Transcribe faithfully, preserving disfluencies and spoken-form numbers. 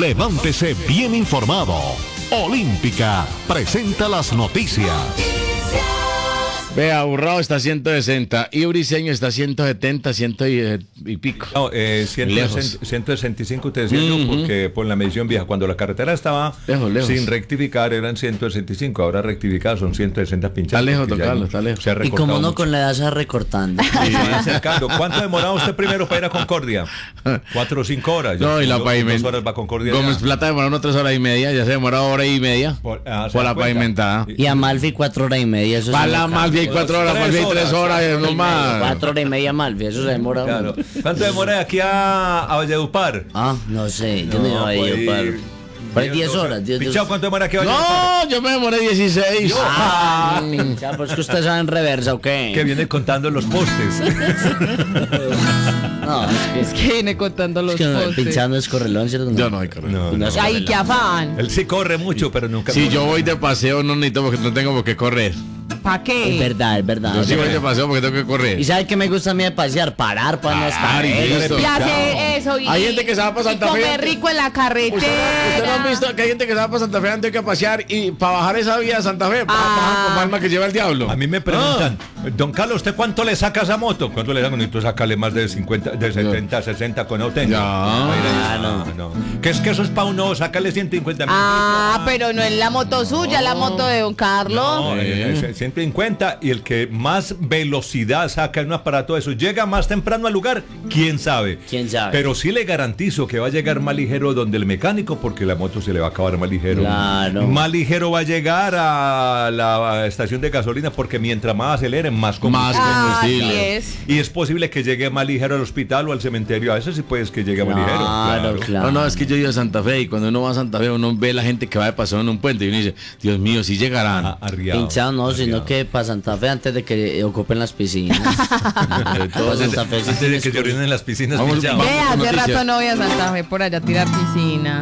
levántese bien informado. Olímpica presenta las noticias. Vea, Urrao está a ciento sesenta y Briseño está a ciento setenta, ciento y, y pico. No, eh, ciento sesenta y cinco te decía mm-hmm. yo, porque por la medición vieja, cuando la carretera estaba lejos, lejos. sin rectificar eran ciento sesenta y cinco, ahora rectificadas son ciento sesenta pinchados. Está lejos, Carlos, está lejos. Y como no, mucho. Con la edad se va recortando. Sí, acercando. ¿Cuánto demoraba usted primero para ir a Concordia? Cuatro o cinco horas. No, y la pavimentada. Dos horas va a Concordia. Gómez Plata demoró unas tres horas y media, ya se demora hora y media por, ah, por la pavimentada. Y a Malfi cuatro horas y media. Eso para la Malfi hay cuatro horas, Malfi hay tres horas, es normal. Cuatro horas y media Malfi, eso se demora. Claro. ¿Cuánto demora de aquí a, a Valledupar? Ah, no sé, yo no, me voy a Valledupar. Pues diez horas. diez, Pichao, ¿cuánto demora aquí a Valledupar? No, yo me demoré dieciséis. Ah, pinchao, pues que usted sabe en reversa, ¿o qué? Que viene contando los postes. No, es que, es que viene contando los es que postes. Pinchando es correlón, ¿cierto? Yo no hay correlón. No, no. Ay, qué afán. Él sí corre mucho, pero nunca. Si yo voy de paseo, no necesito porque no tengo por qué correr. ¿Para qué? Es verdad, es verdad. Yo sí voy de paseo porque tengo que correr. ¿Y sabe qué me gusta a mí de pasear? Parar para no estar. Y hacer eso. Y, hay gente que se va para Santa Fe. Y comer rico en la carretera. ¿Usted no han visto que hay gente que se va para Santa Fe antes que pasear y para bajar esa vía de Santa Fe? Para bajar como alma que lleva el diablo. A mí me preguntan, ah. don Carlos, ¿usted cuánto le saca a esa moto? ¿Cuánto le saca? Necesito sacarle más de cincuenta, de setenta, sesenta con auténtico. Ya. No, no, no. ¿Qué es que eso es para uno? Sácale ciento cincuenta mil. Ah, pero no es la moto suya, no. La moto de don Carlos. No, eh. ciento cincuenta. Y el que más velocidad saca en un aparato de eso llega más temprano al lugar, quién sabe. Quién sabe. Pero sí le garantizo que va a llegar más ligero donde el mecánico, porque la moto se le va a acabar más ligero. Claro. Más ligero va a llegar a la estación de gasolina, porque mientras más acelere, más combustible. Ah, así es. Y es posible que llegue más ligero al hospital o al cementerio. A veces sí puedes que llegue más claro, ligero. Claro, claro. No, no, es que yo he ido a Santa Fe y cuando uno va a Santa Fe uno ve la gente que va de paseo en un puente y uno dice, Dios mío, si llegarán. Ah, arriado, pinchado no, arriado. Sino que para Santa Fe antes de que ocupen las piscinas. Todos Santa Fe antes de que se orinen en las piscinas. Vamos, Ve, hace rato no voy a Santa Fe por allá a tirar piscina.